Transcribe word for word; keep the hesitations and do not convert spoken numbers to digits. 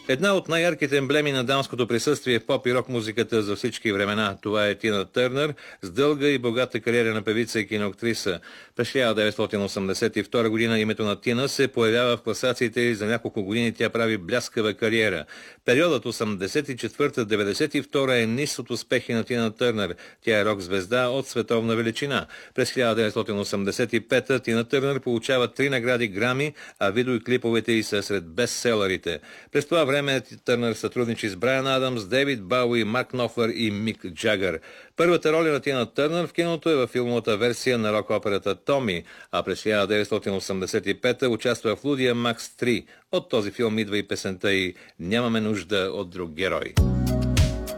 Една от най-ярките емблеми на дамското присъствие в поп и рок музиката за всички времена. Това е Тина Търнър с дълга и богата кариера на певица и киноактриса. През хиляда деветстотин осемдесет и втора година името на Тина се появява в класациите и за няколко години тя прави бляскава кариера. Периодът осемдесет и четвърта до деветдесет и втора е низ от успехи на Тина Търнър. Тя е рок-звезда от световна величина. През хиляда деветстотин осемдесет и пета Тина Търнър получава три награди Грами, а видеоклиповете й са сред бестселерите. През това време Търнър сътрудничи с Брайан Адамс, Дейвид Бауи, Марк Нофлер и Мик Джагър. Първата роля на Тина Търнър в киното е във филмовата версия на рок-операта Томи, а през хиляда деветстотин осемдесет и пета участва в Лудия Макс три. От този филм идва и песента и "Нямаме нужда от друг герой".